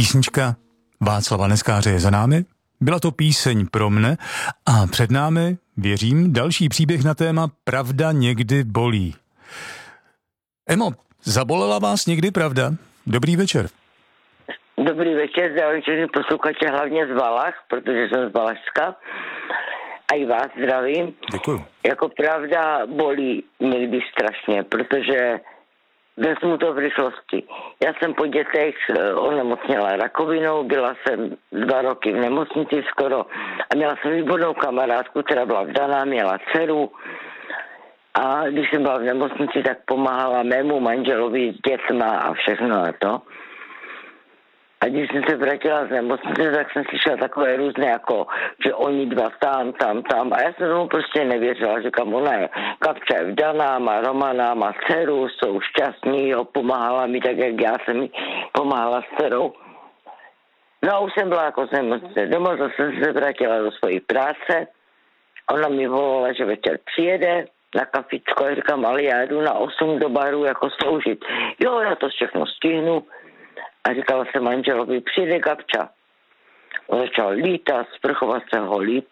Písnička Václava Neskáře je za námi. Byla to píseň pro mne a před námi, věřím, další příběh na téma Pravda někdy bolí. Emo, zabolela vás někdy pravda? Dobrý večer. Dobrý večer, zdravím všechny posluchače, hlavně z Valach, protože jsem z Valašska. A i vás zdravím. Děkuju. Jako pravda bolí někdy strašně, protože vezmu to v rychlosti. Já jsem po dětech onemocněla rakovinou, byla jsem 2 roky v nemocnici skoro a měla jsem výbornou kamarádku, která byla vdaná, měla dceru. A když jsem byla v nemocnici, tak pomáhala mému manželovi s dětma a všechno na to. A když jsem se vrátila z nemocnice, tak jsem slyšela takové různé, jako, že oni 2 tam. A já jsem tomu prostě nevěřila. Říkám, ona je, Kapča je vdaná, má Romana, má dceru, jsou šťastní, jo, pomáhala mi tak, jak já jsem mi pomáhala s dcerou. No a už jsem byla jako z nemocnice doma, zase jsem se vrátila do své práce. Ona mi volala, že večer přijede na kafičko a říkám, ale já jdu na 8 do baru jako sloužit. Jo, já to všechno stihnu. A říkala jsem manželovi, přijde Gabča. On začal lítat, sprchovat se ho lít.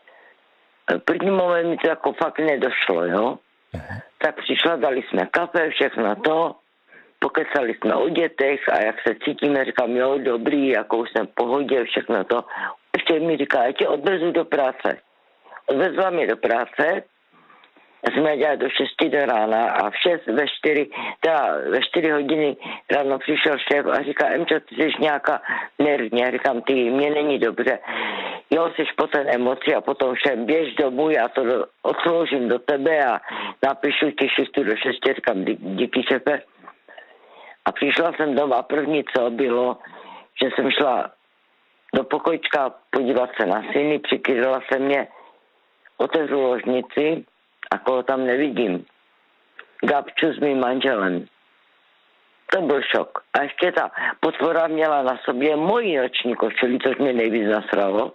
V první moment mi to jako fakt nedošlo, jo. Tak přišla, dali jsme kafe, všechno to. Pokecali jsme o dětech a jak se cítíme, říkám, jo, dobrý, jako už jsem v pohodě, všechno to. Ještě mi říká, já tě odvezu do práce. Odvezla mě do práce, já jsem měla dělat do 6 do rána a ve 4 hodiny ráno přišel šéf a říká, Emčo, ty jsi nějaká nervní. Já říkám, ty, mně není dobře. Jo, jsi po ten emoci a potom šéf, běž domů, já to odsloužím do tebe a napíšu ti 6 do 6, říkám, díky šéfe. A přišla jsem doma, první co bylo, že jsem šla do pokojička podívat se na syny, přikryla se mě, otevřu ložnici, a koho tam nevidím. Gabču s mým manželem. To byl šok. A ještě ta potvora měla na sobě moji noční košili, což mě nejvíc nasralo.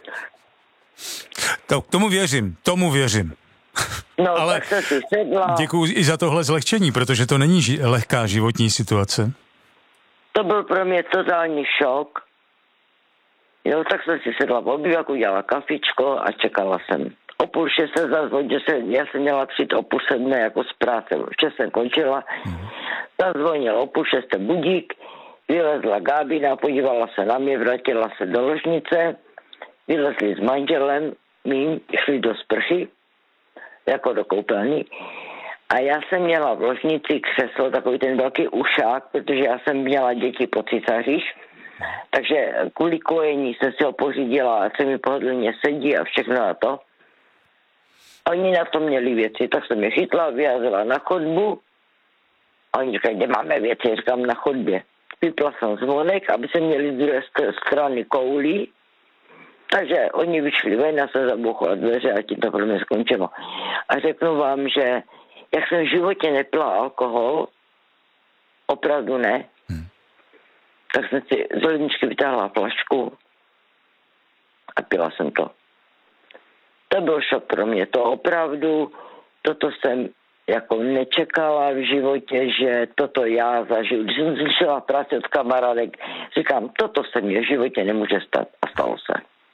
Tomu věřím. No, ale tak jsem si sedla. Děkuji i za tohle zlehčení, protože to není lehká životní situace. To byl pro mě totální šok. Jo, tak jsem si sedla v obývaku, dělala kafičko a čekala jsem. O 5:30 se zazvonil, já jsem měla přijít o 5:30 jako z práce, vše jsem končila. Zazvonil o 5:30 budík, vylezla Gábina, podívala se na mě, vrátila se do ložnice, vylezli s manželem mým, šli do sprchy, jako do koupelny. A já jsem měla v ložnici křeslo, takový ten velký ušák, protože já jsem měla děti po císařích. Takže kvůli kojení jsem si ho pořídila a se mi pohodlně sedí a všechno na to. Oni na to měli věci, tak jsem je chytla, vyjázela na chodbu. A oni říkají, kde máme věci, říkám na chodbě. Vypla jsem zvonek, aby se měli z druhé strany koulí. Takže oni vyšli ven, já jsem zabuchla dveře a tím to pro mě skončilo. A řeknu vám, že jak jsem v životě nepila alkohol, opravdu ne, tak jsem si z ledničky vytáhla flašku a pila jsem to. To byl šok pro mě, to opravdu, toto jsem jako nečekala v životě, že toto já zažiju. Když jsem slyšela práci od kamarádek, říkám, toto se mi v životě nemůže stát a stalo se.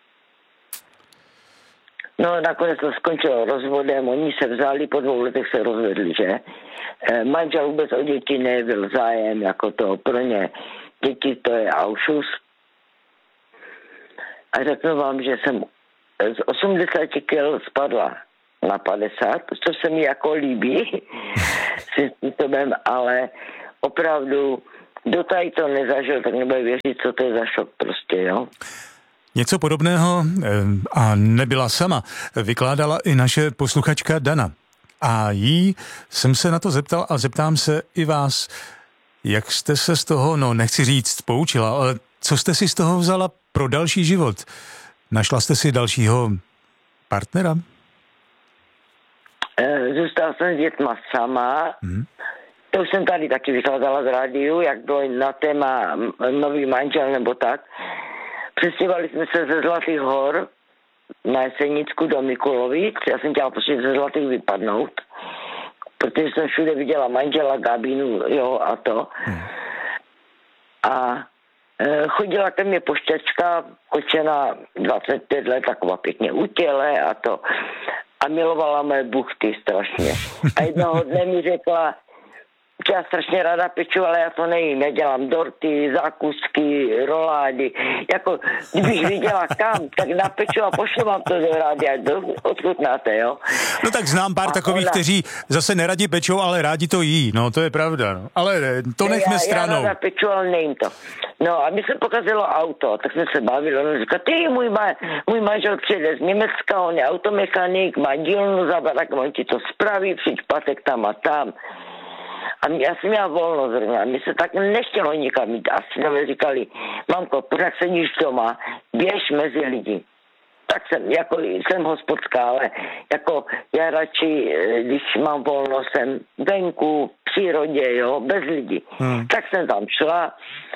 No nakonec to skončilo rozvodem, oni se vzali, po 2 letech se rozvedli, že? Manžel vůbec o děti nebyl zájem, jako to pro ně děti, to je aušus. A řeknu vám, že jsem z 80 kg spadla na 50, což se mi jako líbí s způsobem, ale opravdu kdo tady to nezažil, tak nebude věřit, co to je za šok prostě, jo. Něco podobného, a nebyla sama, vykládala i naše posluchačka Dana. A jí jsem se na to zeptal a zeptám se i vás, jak jste se z toho, no nechci říct poučila, ale co jste si z toho vzala pro další život? Našla jste si dalšího partnera? Zůstala jsem s dětma sama. To už jsem tady taky vykládala z rádiu, jak bylo na téma nový manžel nebo tak. Přestěhovali jsme se ze Zlatých hor na Jesenicku do Mikulovic. Já jsem chtěla prostě ze Zlatých vypadnout, protože jsem všude viděla manžela, Gabinu, jo, a to. A chodila ke mně pošťačka, kočena 25 let, taková pěkně utěle a to. A milovala mé buchty strašně. A jednoho dne mi řekla, že já strašně ráda peču, ale já to nejím. Já dělám dorty, zákusky, rolády. Jako, kdybych viděla kam, tak napeču a pošlu vám to do rádia. Odchutnáte, jo? No tak znám pár takových, kteří zase neradi pečou, ale rádi to jí. No, to je pravda. No. Ale to nechme stranou. Já ráda peču, ale nejím to. No a mi se pokazilo auto, tak jsme se bavili. On říká, můj manžel přijede z Německa, on je automechanik, má dílnu za barak, on ti to spraví, přijď patek tam a tam. A já jsem měla volno zrovna, mi se tak nechtělo nikam jít. A synové říkali, mamko, pořád sedíš doma, běž mezi lidi. Tak jsem hospodská, ale jako já radši, když mám volno, jsem venku, v přírodě, jo, bez lidí. Tak jsem tam šla,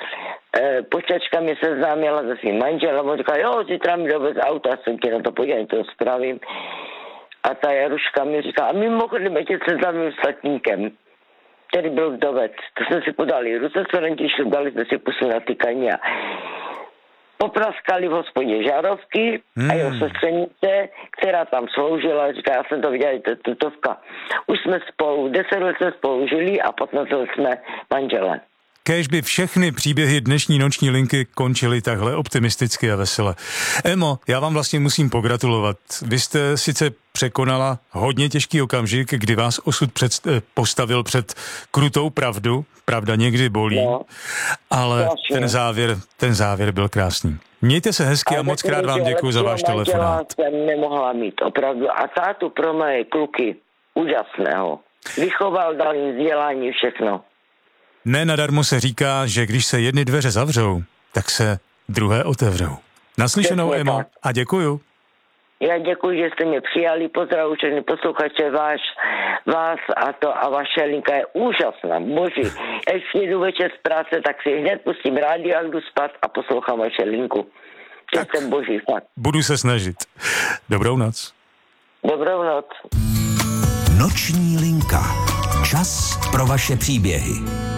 počačka mi se známěla se svým manželem, on říkal, jo, zítra mi dovez auta, jsem tě na to podívám, to spravím. A ta Jaruška mi říká, a mimochodem, já tě seznámím s tatínkem, který byl vdovec. To jsme si podali ruce, dali jsme si pusu na tykaní a popraskali v hospodě žárovky a jeho sestřenice, která tam sloužila, říká, já jsem to viděla, to je tutovka. Už jsme spolu, 10 let jsme spolu žili a potom jsme manželé. Kéž by všechny příběhy dnešní noční linky končily takhle optimisticky a vesele. Emo, já vám vlastně musím pogratulovat. Vy jste sice překonala hodně těžký okamžik, kdy vás osud postavil před krutou pravdu. Pravda někdy bolí, no, ale ten závěr byl krásný. Mějte se hezky a moc krát vám děkuji za váš telefonát. Jsem nemohla mít, opravdu. A tátu pro moje kluky úžasného. Vychoval, dal jim vzdělání, všechno. Ne nadarmo se říká, že když se jedny dveře zavřou, tak se druhé otevřou. Naslyšenou, Emo, a děkuju. Já děkuji, že jste mě přijali, pozdravuji všechny posluchače vás a vaše linka je úžasná, boží. Až jdu večer z práce, tak si hned pustím rádio a jdu spát a poslouchám vaše linku. Tak jsem boží fakt. Budu se snažit. Dobrou noc. Dobrou noc. Noční linka. Čas pro vaše příběhy.